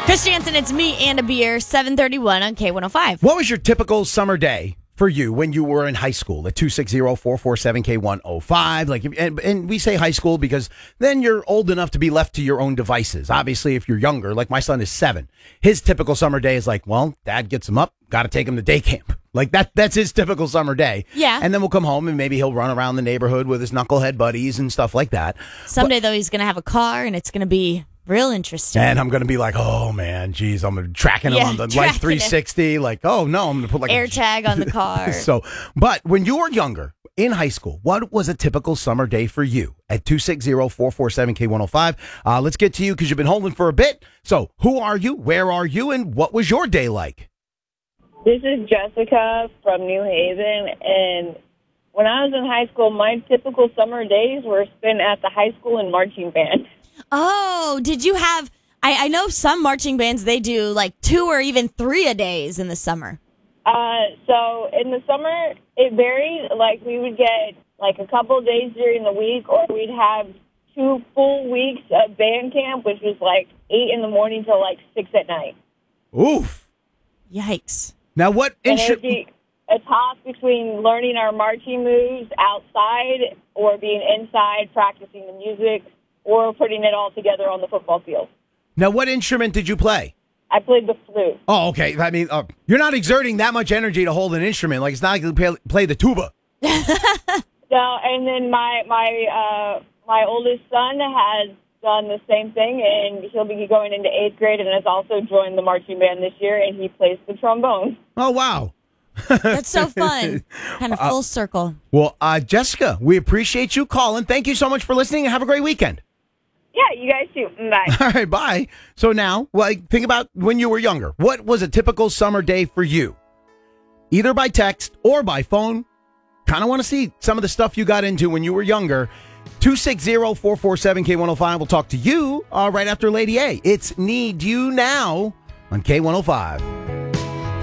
Chris Jansen, it's me and a beer, 7:31 on K105. What was your typical summer day for you when you were in high school at 260-447-K105? Like, and we say high school because then you're old enough to be left to your own devices. Obviously, if you're younger, like my son is 7, his typical summer day is like, well, dad gets him up, got to take him to day camp. Like that's his typical summer day. Yeah. And then we'll come home and maybe he'll run around the neighborhood with his knucklehead buddies and stuff like that. Someday, though, he's going to have a car, and it's going to be real interesting. And I'm going to be like, oh, man, geez, I'm tracking him on the Life 360. Like, oh, no, I'm going to put like air tag on the car. But when you were younger, in high school, what was a typical summer day for you? At 260-447-K105. Let's get to you because you've been holding for a bit. So who are you? Where are you? And what was your day like? This is Jessica from New Haven, and when I was in high school, my typical summer days were spent at the high school and marching band. Oh, did you have... I know some marching bands, they do like 2 or even 3 a days in the summer. So in the summer, it varied. Like, we would get like a couple of days during the week, or we'd have 2 full weeks of band camp, which was like 8 in the morning till like 6 at night. Oof. Yikes. Now, what... And it would be a toss between learning our marching moves outside or being inside practicing the music or putting it all together on the football field. Now, what instrument did you play? I played the flute. Oh, okay. I mean, you're not exerting that much energy to hold an instrument. Like, it's not like you play the tuba. No, and then my oldest son has done the same thing, and he'll be going into 8th grade and has also joined the marching band this year, and he plays the trombone. Oh, wow. That's so fun. Kind of full circle. Well, Jessica, we appreciate you calling. Thank you so much for listening, and have a great weekend. Yeah, you guys too. Bye. All right, bye. So now, think about when you were younger. What was a typical summer day for you? Either by text or by phone. Kind of want to see some of the stuff you got into when you were younger. 260-447-K105. We'll talk to you right after Lady A. It's Need You Now on K105.